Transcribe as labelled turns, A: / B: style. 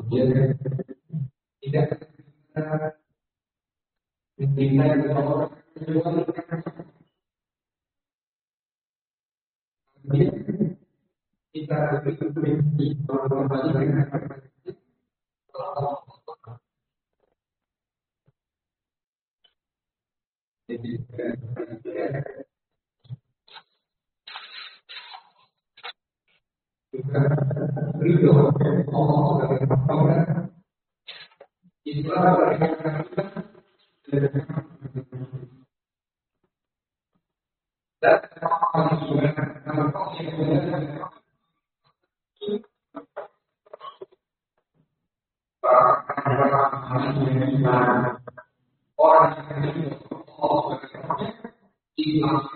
A: Dia tidak mencintai orang dia kita benci orang lain jadi kita ridho Allah itulah dan orang yang